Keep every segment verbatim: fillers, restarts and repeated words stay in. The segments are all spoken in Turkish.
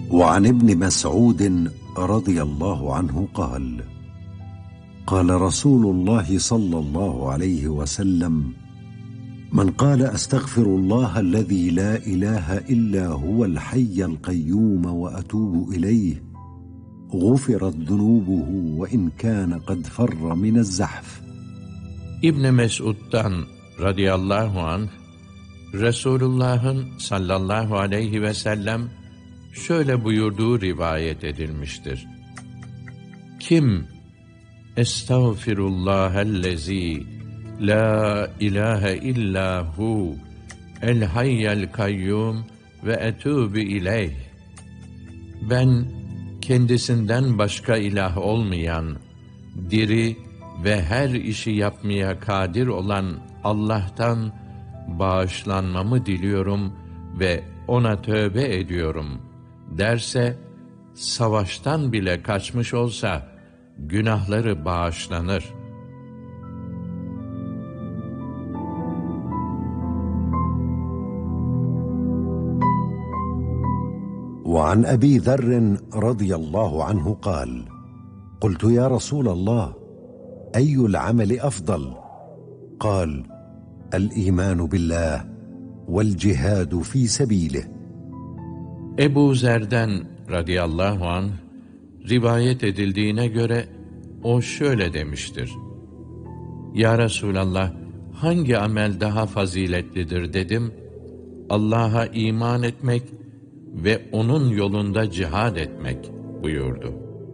وعن ابن مسعود رضي الله عنه قال: قال رسول الله صلى الله عليه وسلم: من قال أستغفر الله الذي لا إله إلا هو الحي القيوم وأتوب إليه غفرت ذنوبه وإن كان قد فر من الزحف. İbn Mes'ud'dan radıyallahu anh, Resulullah'ın sallallahu aleyhi ve sellem şöyle buyurduğu rivayet edilmiştir: Kim Estağfirullahellezî la ilahe illa hu el hayyel kayyum ve etûbü ileyh. Ben kendisinden başka ilah olmayan, diri ve her işi yapmaya kadir olan Allah'tan bağışlanmamı diliyorum ve ona tövbe ediyorum derse, savaştan bile kaçmış olsa günahları bağışlanır. وعن أبي ذر رضي الله عنه قال: قلت يا رسول الله أي العمل أفضل؟ قال: الإيمان بالله والجهاد في سبيله. Ebu Zer'den radıyallahu anh rivayet edildiğine göre o şöyle demiştir: Ya Resulallah, hangi amel daha faziletlidir dedim. Allah'a iman etmek ve onun yolunda cihad etmek buyurdu.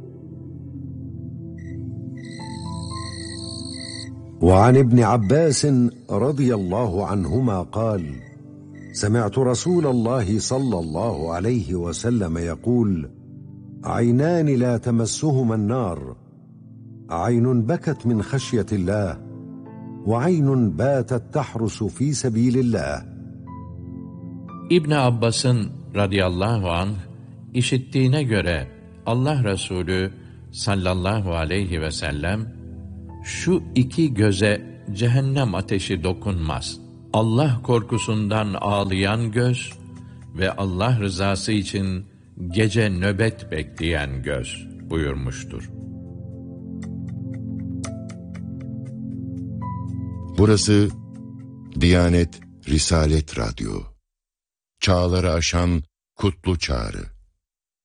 وعن ابن عباس رضي الله عنهما قال: سمعت رسول الله صلى الله عليه وسلم يقول: عينان لا تمسهما النار، عين بكت من خشية الله، وعين باتت تحرس في سبيل الله. İbn Abbas'ın radıyallahu anh işittiğine göre Allah Resulü sallallahu aleyhi ve sellem, şu iki göze cehennem ateşi dokunmaz. Allah korkusundan ağlayan göz ve Allah rızası için gece nöbet bekleyen göz buyurmuştur. Burası Diyanet Risalet Radyo. Çağları aşan kutlu çağrı.